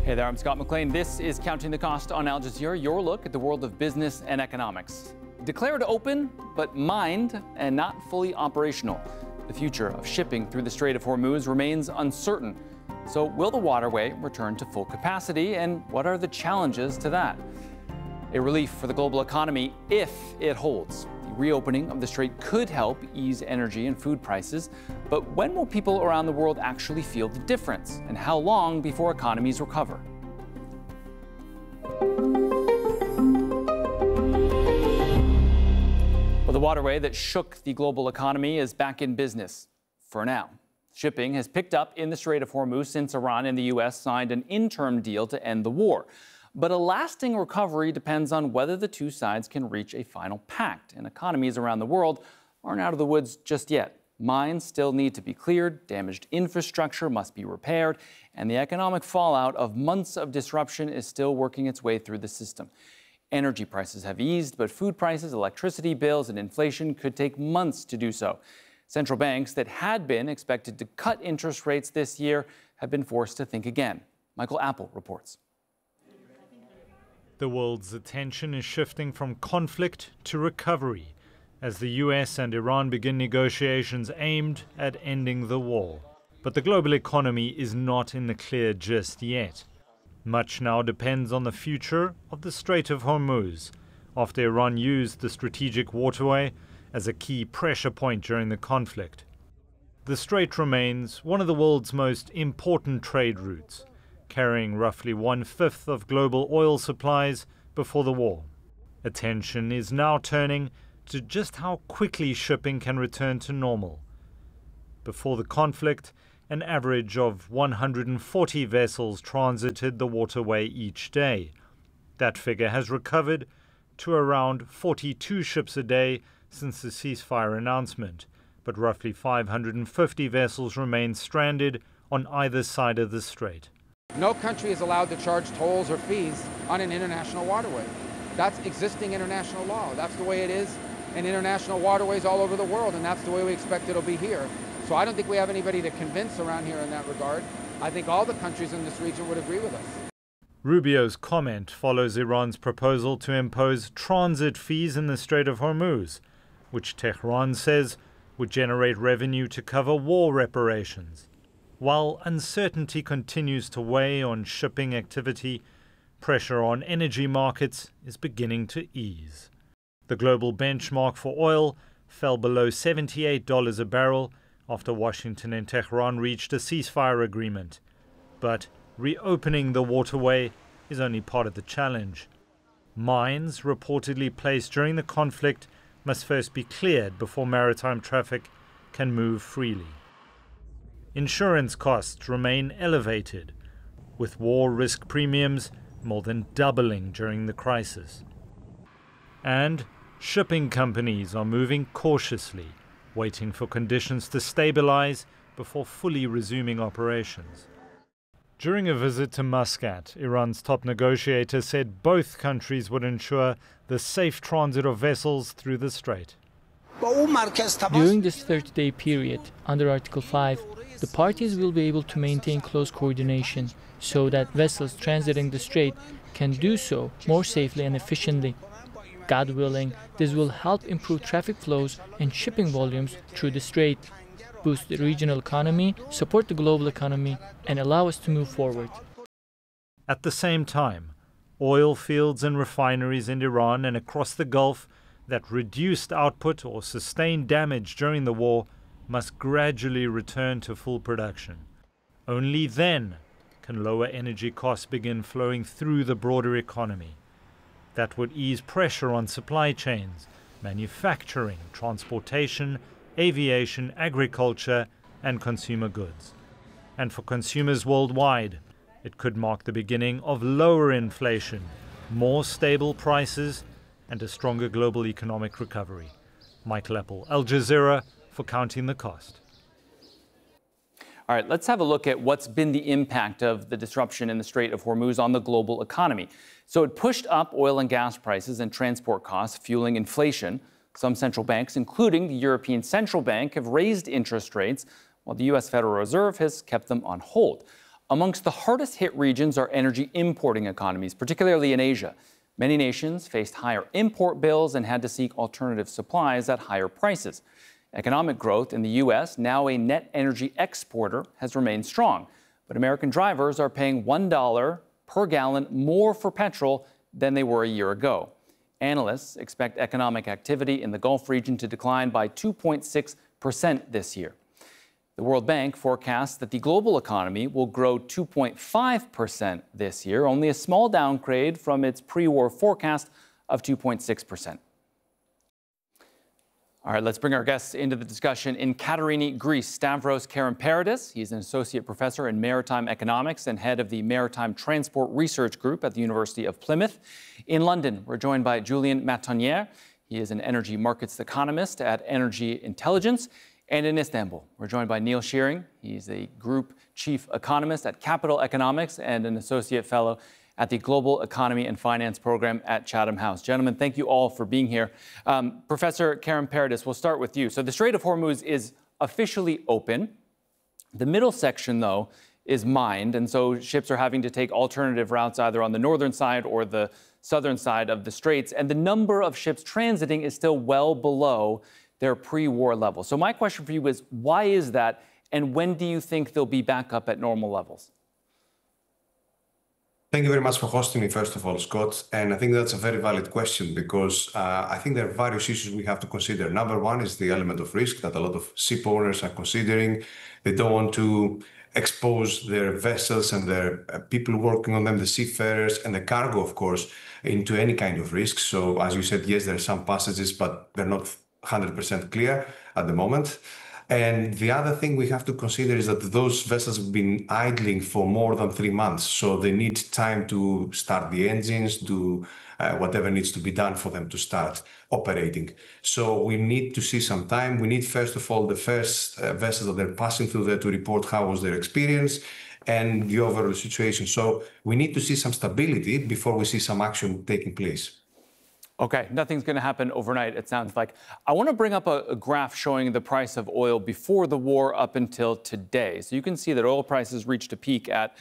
Hey there, I'm Scott McLean. This is Counting the Cost on Al Jazeera, your look at the world of business and economics. Declared open, but mined and not fully operational. The future of shipping through the Strait of Hormuz remains uncertain. So will the waterway return to full capacity, and what are the challenges to that? A relief for the global economy if it holds. The reopening of the strait could help ease energy and food prices, but when will people around the world actually feel the difference, and how long before economies recover? Well, the waterway that shook the global economy is back in business for now. Shipping has picked up in the Strait of Hormuz since Iran and the U.S. signed an interim deal to end the war. But a lasting recovery depends on whether the two sides can reach a final pact, and economies around the world aren't out of the woods just yet. Mines still need to be cleared, damaged infrastructure must be repaired, and the economic fallout of months of disruption is still working its way through the system. Energy prices have eased, but food prices, electricity bills, and inflation could take months to do so. Central banks that had been expected to cut interest rates this year have been forced to think again. Michael Apple reports. The world's attention is shifting from conflict to recovery as the US and Iran begin negotiations aimed at ending the war. But the global economy is not in the clear just yet. Much now depends on the future of the Strait of Hormuz, after Iran used the strategic waterway as a key pressure point during the conflict. The strait remains one of the world's most important trade routes, carrying roughly 1/5 of global oil supplies before the war. Attention is now turning to just how quickly shipping can return to normal. Before the conflict, an average of 140 vessels transited the waterway each day. That figure has recovered to around 42 ships a day since the ceasefire announcement, but roughly 550 vessels remain stranded on either side of the strait. No country is allowed to charge tolls or fees on an international waterway. That's existing international law. That's the way it is in international waterways all over the world, and that's the way we expect it'll be here. So I don't think we have anybody to convince around here in that regard. I think all the countries in this region would agree with us. Rubio's comment follows Iran's proposal to impose transit fees in the Strait of Hormuz, which Tehran says would generate revenue to cover war reparations. While uncertainty continues to weigh on shipping activity, pressure on energy markets is beginning to ease. The global benchmark for oil fell below $78 a barrel after Washington and Tehran reached a ceasefire agreement. But reopening the waterway is only part of the challenge. Mines reportedly placed during the conflict must first be cleared before maritime traffic can move freely. Insurance costs remain elevated, with war risk premiums more than doubling during the crisis. And shipping companies are moving cautiously, waiting for conditions to stabilize before fully resuming operations. During a visit to Muscat, Iran's top negotiator said both countries would ensure the safe transit of vessels through the strait. During this 30-day period, under Article 5, the parties will be able to maintain close coordination so that vessels transiting the strait can do so more safely and efficiently. God willing, this will help improve traffic flows and shipping volumes through the strait, boost the regional economy, support the global economy, and allow us to move forward. At the same time, oil fields and refineries in Iran and across the Gulf that reduced output or sustained damage during the war must gradually return to full production. Only then can lower energy costs begin flowing through the broader economy. That would ease pressure on supply chains, manufacturing, transportation, aviation, agriculture, and consumer goods. And for consumers worldwide, it could mark the beginning of lower inflation, more stable prices, and a stronger global economic recovery. Michael Apple, Al Jazeera, for Counting the Cost. All right, let's have a look at what's been the impact of the disruption in the Strait of Hormuz on the global economy. So it pushed up oil and gas prices and transport costs, fueling inflation. Some central banks, including the European Central Bank, have raised interest rates, while the U.S. Federal Reserve has kept them on hold. Amongst the hardest hit regions are energy importing economies, particularly in Asia. Many nations faced higher import bills and had to seek alternative supplies at higher prices. Economic growth in the U.S., now a net energy exporter, has remained strong. But American drivers are paying $1 per gallon more for petrol than they were a year ago. Analysts expect economic activity in the Gulf region to decline by 2.6% this year. The World Bank forecasts that the global economy will grow 2.5% this year, only a small downgrade from its pre-war forecast of 2.6%. All right, let's bring our guests into the discussion. In Katerini, Greece, Stavros Karamparidis. He's an associate professor in maritime economics and head of the Maritime Transport Research Group at the University of Plymouth. In London, we're joined by Julien Matonier. He is an energy markets economist at Energy Intelligence. And in Istanbul, we're joined by Neil Shearing. He's a group chief economist at Capital Economics and an associate fellow at the Global Economy and Finance Program at Chatham House. Gentlemen, thank you all for being here. Professor Karamparidis, we'll start with you. So the Strait of Hormuz is officially open. The middle section, though, is mined, and so ships are having to take alternative routes either on the northern side or the southern side of the straits, and the number of ships transiting is still well below their pre-war level. So my question for you is, why is that, and when do you think they'll be back up at normal levels? Thank you very much for hosting me, first of all, Scott. And I think that's a very valid question because I think there are various issues we have to consider. Number one is the element of risk that a lot of ship owners are considering. They don't want to expose their vessels and their people working on them, the seafarers and the cargo, of course, into any kind of risk. So as you said, yes, there are some passages, but they're not 100% clear at the moment. And the other thing we have to consider is that those vessels have been idling for more than 3 months. So they need time to start the engines, do whatever needs to be done for them to start operating. So we need to see some time. We need, first of all, the first vessels that they're passing through there to report how was their experience and the overall situation. So we need to see some stability before we see some action taking place. Okay, nothing's going to happen overnight, it sounds like. I want to bring up a graph showing the price of oil before the war up until today. So you can see that oil prices reached a peak at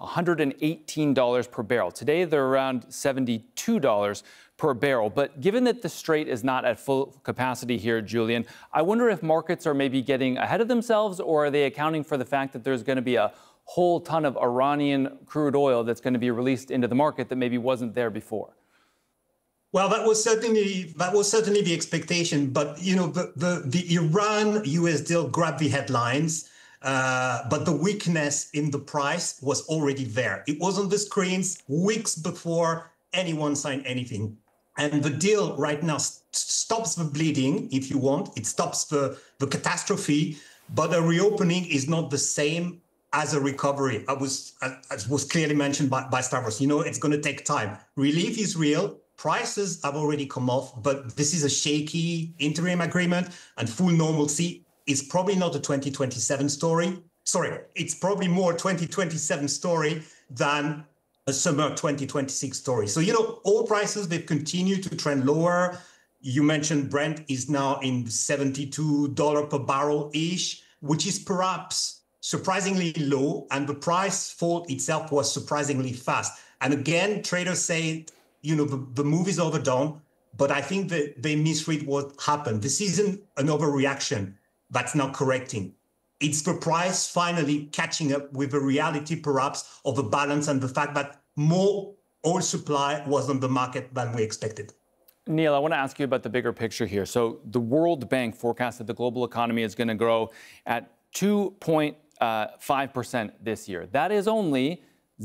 $118 per barrel. Today, they're around $72 per barrel. But given that the Strait is not at full capacity here, Julien, I wonder if markets are maybe getting ahead of themselves, or are they accounting for the fact that there's going to be a whole ton of Iranian crude oil that's going to be released into the market that maybe wasn't there before? Well, that was certainly the expectation. But, you know, the Iran-US deal grabbed the headlines, but the weakness in the price was already there. It was on the screens weeks before anyone signed anything. And the deal right now stops the bleeding, if you want. It stops the catastrophe, but a reopening is not the same as a recovery. As was clearly mentioned by Stavros, you know, it's going to take time. Relief is real. Prices have already come off, but this is a shaky interim agreement, and full normalcy is probably not a 2027 story. Sorry, it's probably more 2027 story than a summer 2026 story. So, you know, oil prices, they've continued to trend lower. You mentioned Brent is now in $72 per barrel-ish, which is perhaps surprisingly low, and the price fall itself was surprisingly fast. And again, traders say, you know, the move is overdone, but I think that they misread what happened. This isn't an overreaction that's now correcting. It's the price finally catching up with the reality, perhaps, of the balance and the fact that more oil supply was on the market than we expected. Neil, I want to ask you about the bigger picture here. So the World Bank forecasts that the global economy is going to grow at 2.5% this year. That is only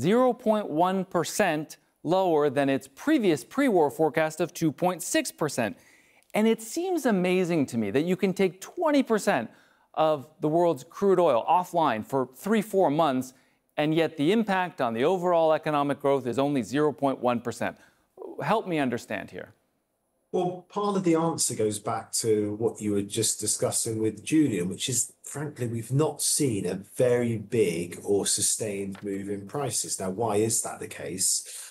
0.1% lower than its previous pre-war forecast of 2.6%. And it seems amazing to me that you can take 20% of the world's crude oil offline for 3-4 months, and yet the impact on the overall economic growth is only 0.1%. Help me understand here. Well, part of the answer goes back to what you were just discussing with Julien, which is, frankly, we've not seen a very big or sustained move in prices. Now, why is that the case?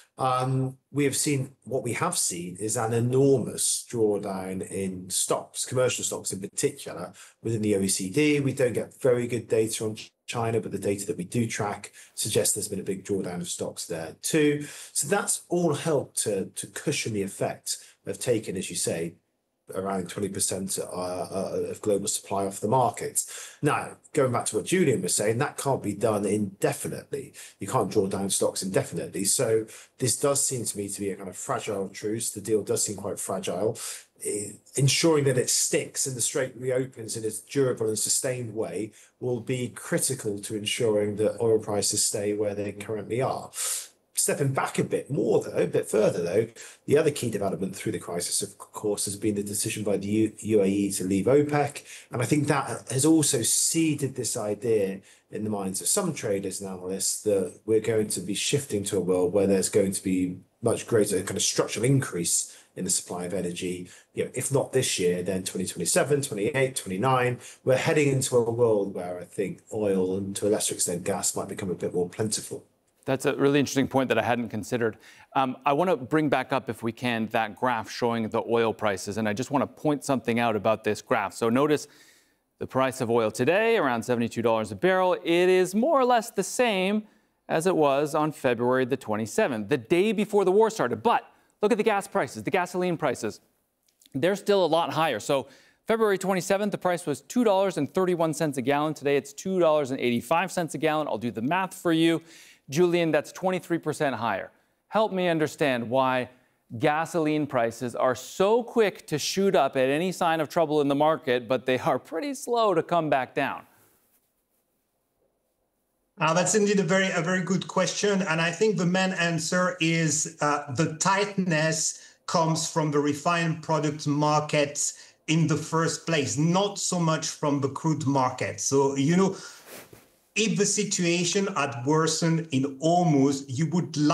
We have seen what we have seen is an enormous drawdown in stocks, commercial stocks in particular, within the OECD. We don't get very good data on China, but the data that we do track suggests there's been a big drawdown of stocks there too. So that's all helped to cushion the effect of taking, as you say, around 20% of global supply off the market. Now, going back to what Julian was saying, that can't be done indefinitely. You can't draw down stocks indefinitely. So this does seem to me to be a kind of fragile truce. The deal does seem quite fragile. Ensuring that it sticks and the strait reopens in a durable and sustained way will be critical to ensuring that oil prices stay where they currently are. Stepping back a bit further though, the other key development through the crisis, of course, has been the decision by the UAE to leave OPEC. And I think that has also seeded this idea in the minds of some traders and analysts that we're going to be shifting to a world where there's going to be much greater kind of structural increase in the supply of energy. If not this year, then 2027, 28, 29, we're heading into a world where I think oil and to a lesser extent gas might become a bit more plentiful. That's a really interesting point that I hadn't considered. I want to bring back up, if we can, that graph showing the oil prices. And I just want to point something out about this graph. So notice the price of oil today, around $72 a barrel. It is more or less the same as it was on February the 27th, the day before the war started. But look at the gas prices, the gasoline prices. They're still a lot higher. So February 27th, the price was $2.31 a gallon. Today, it's $2.85 a gallon. I'll do the math for you. Julian, that's 23% higher. Help me understand why gasoline prices are so quick to shoot up at any sign of trouble in the market, but they are pretty slow to come back down. That's indeed a very good question. And I think the main answer is the tightness comes from the refined product market in the first place, not so much from the crude market. So, if the situation had worsened in Hormuz, you would